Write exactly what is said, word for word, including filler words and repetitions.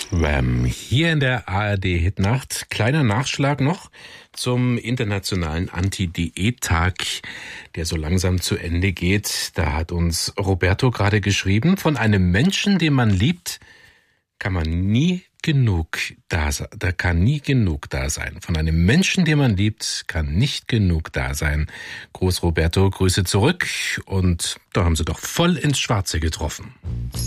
Wham! Hier in der A R D-Hitnacht. Kleiner Nachschlag noch zum internationalen Anti-Diät-Tag, der so langsam zu Ende geht. Da hat uns Roberto gerade geschrieben, von einem Menschen, den man liebt, kann man nie genug da sein. Da kann nie genug da sein. Von einem Menschen, den man liebt, kann nicht genug da sein. Groß Roberto, Grüße zurück. Und da haben Sie doch voll ins Schwarze getroffen.